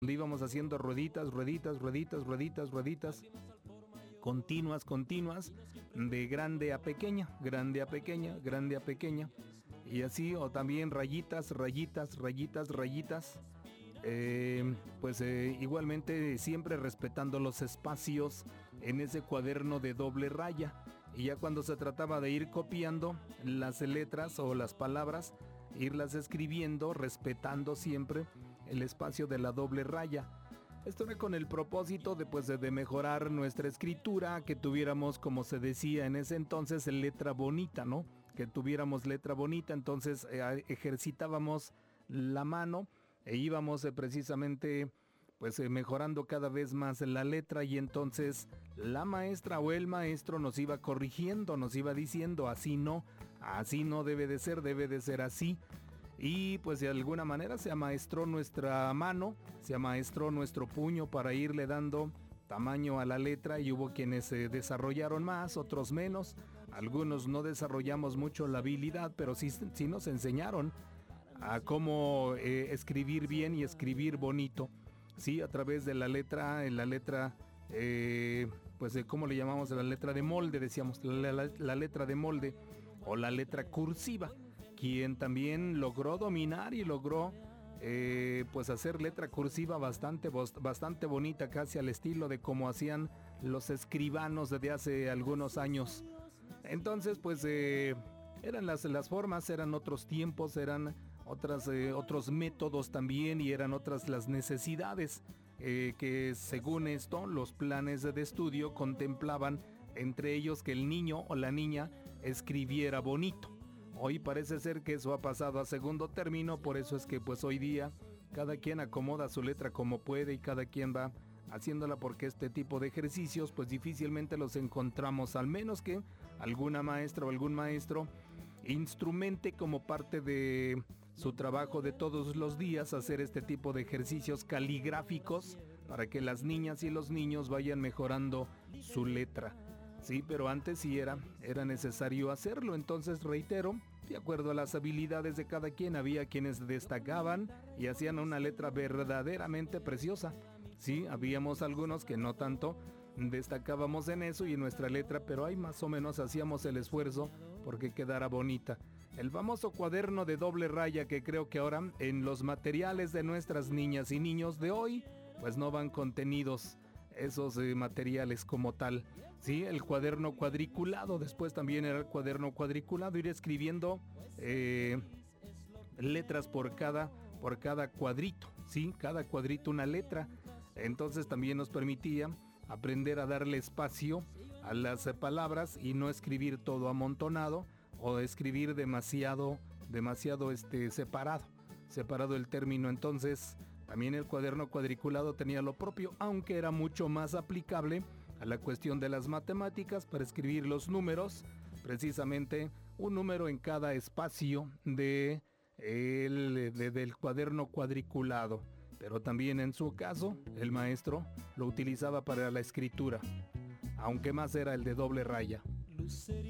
donde íbamos haciendo rueditas, continuas, de grande a pequeña, y así, o también rayitas, igualmente siempre respetando los espacios en ese cuaderno de doble raya. Y ya cuando se trataba de ir copiando las letras o las palabras, irlas escribiendo, respetando siempre el espacio de la doble raya. Esto era con el propósito de mejorar nuestra escritura, que tuviéramos, como se decía en ese entonces, letra bonita, ¿no? Que tuviéramos letra bonita, entonces ejercitábamos la mano e íbamos precisamente mejorando cada vez más la letra, y entonces la maestra o el maestro nos iba corrigiendo, nos iba diciendo así no debe de ser así. Y pues de alguna manera se amaestró nuestra mano, se amaestró nuestro puño para irle dando tamaño a la letra, y hubo quienes se desarrollaron más, otros menos. Algunos no desarrollamos mucho la habilidad, pero sí nos enseñaron a cómo escribir bien y escribir bonito. Sí, a través de la letra, ¿cómo le llamamos? La letra de molde, decíamos, la letra de molde o la letra cursiva. Quien también logró dominar y logró hacer letra cursiva bastante bonita, casi al estilo de como hacían los escribanos desde hace algunos años. Entonces eran las formas, eran otros tiempos, eran otros métodos también, y eran otras las necesidades que según esto los planes de estudio contemplaban, entre ellos que el niño o la niña escribiera bonito. Hoy parece ser que eso ha pasado a segundo término, por eso es que hoy día cada quien acomoda su letra como puede y cada quien va haciéndola, porque este tipo de ejercicios difícilmente los encontramos, al menos que alguna maestra o algún maestro instrumente como parte de su trabajo de todos los días hacer este tipo de ejercicios caligráficos para que las niñas y los niños vayan mejorando su letra. Sí, pero antes sí era necesario hacerlo. Entonces, reitero, de acuerdo a las habilidades de cada quien, había quienes destacaban y hacían una letra verdaderamente preciosa. Sí, habíamos algunos que no tanto destacábamos en eso y en nuestra letra, pero ahí más o menos hacíamos el esfuerzo porque quedara bonita. El famoso cuaderno de doble raya, que creo que ahora en los materiales de nuestras niñas y niños de hoy, no van contenidos esos materiales como tal. Sí, el cuaderno cuadriculado, después también era el cuaderno cuadriculado, ir escribiendo letras por cada cuadrito, sí, cada cuadrito una letra. Entonces también nos permitía aprender a darle espacio a las palabras y no escribir todo amontonado o escribir demasiado separado el término. Entonces también el cuaderno cuadriculado tenía lo propio, aunque era mucho más aplicable a la cuestión de las matemáticas para escribir los números, precisamente un número en cada espacio del cuaderno cuadriculado. Pero también en su caso, el maestro lo utilizaba para la escritura, aunque más era el de doble raya.